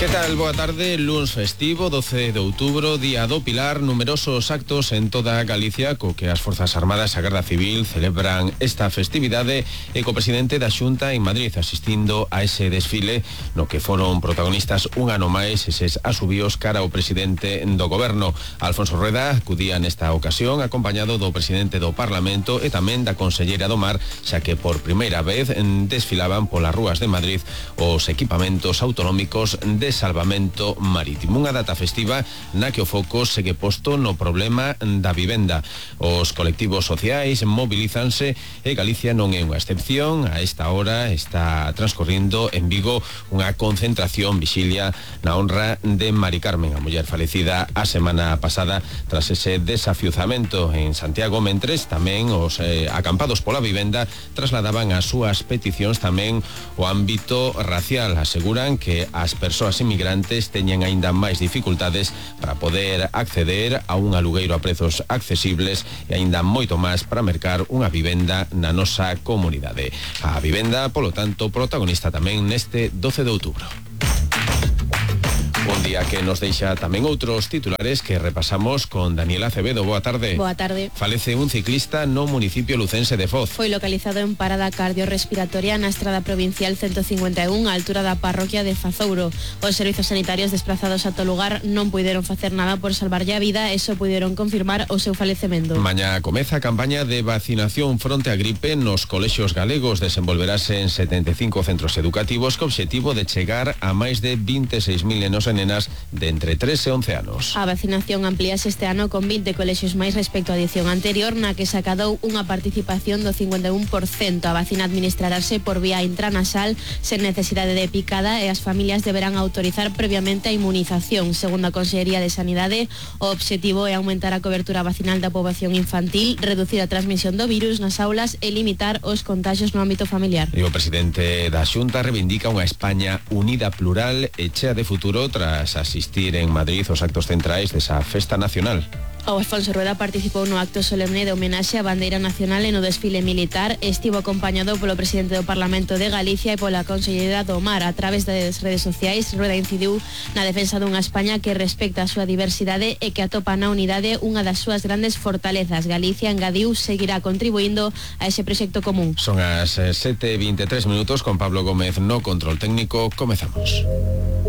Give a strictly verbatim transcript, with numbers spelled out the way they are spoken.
Que tal? Boa tarde, luns festivo, doce de outubro, día do Pilar, numerosos actos en toda Galicia co que as Forzas Armadas e a Garda Civil celebran esta festividade e co presidente da Xunta en Madrid asistindo a ese desfile no que foron protagonistas un ano máis eses asubíos cara ao presidente do goberno. Alfonso Rueda acudía nesta ocasión acompañado do presidente do Parlamento e tamén da conselleira do Mar, xa que por primeira vez desfilaban polas rúas de Madrid os equipamentos autonómicos de salvamento marítimo. Unha data festiva na que o foco segue posto no problema da vivenda. Os colectivos sociais mobilízanse e Galicia non é unha excepción. A esta hora está transcorrindo en Vigo unha concentración vixilia na honra de Mari Carmen, a muller falecida a semana pasada tras ese desafiuzamento en Santiago, mentres tamén os eh, acampados pola vivenda trasladaban as súas peticións tamén o ámbito racial. Aseguran que as persoas inmigrantes teñen aínda máis dificultades para poder acceder a un alugueiro a prezos accesibles e aínda moito máis para mercar unha vivenda na nosa comunidade. A vivenda, polo tanto, protagonista tamén neste doce de outubro. Un día que nos deixa tamén outros titulares que repasamos con Daniela Acevedo. Boa tarde. Boa tarde. Falece un ciclista no municipio lucense de Foz. Foi localizado en parada cardiorrespiratoria na estrada provincial ciento cincuenta e un á altura da parroquia de Fazouro. Os servizos sanitarios desplazados a tal lugar non puideron facer nada por salvarlle a vida e só puideron confirmar o seu falecemento. Mañá comeza a campaña de vacinación fronte a gripe nos colexios galegos. Desenvolverase en setenta e cinco centros educativos co obxectivo de chegar a máis de vinte e seis mil nenos e nenas de entre tres e once anos. A vacinación amplíase este ano con vinte colexios máis respecto á edición anterior, na que se acadou unha participación do cincuenta e un por cento. A vacina administrarase por vía intranasal sen necesidade de picada e as familias deberán autorizar previamente a inmunización. Segundo a Consellería de Sanidade, o obxectivo é aumentar a cobertura vacinal da poboación infantil, reducir a transmisión do virus nas aulas e limitar os contagios no ámbito familiar. E o presidente da Xunta reivindica unha España unida, plural e chea de futuro tras asistir en Madrid os actos centrais desa festa nacional. O Alfonso Rueda participou no acto solemne de homenaxe á bandeira nacional e no desfile militar. Estivo acompañado polo presidente do Parlamento de Galicia e pola conselleira do Mar. A través das redes sociais, Rueda incidiu na defensa dunha España que respecta a súa diversidade e que atopa na unidade unha das súas grandes fortalezas. Galicia, engadiu, seguirá contribuindo a ese proxecto común. Son as sete e vinte e tres minutos con Pablo Gómez no control técnico. Comezamos.